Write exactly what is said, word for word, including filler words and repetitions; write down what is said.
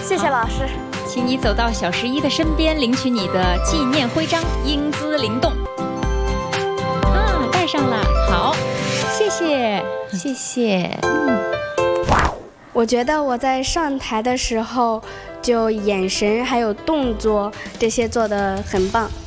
谢谢老师。 请你走到小十一的身边，领取你的纪念徽章，英姿灵动。啊，戴上了，好，谢谢， 谢谢。 嗯， 我觉得我在上台的时候，就眼神还有动作这些做得很棒。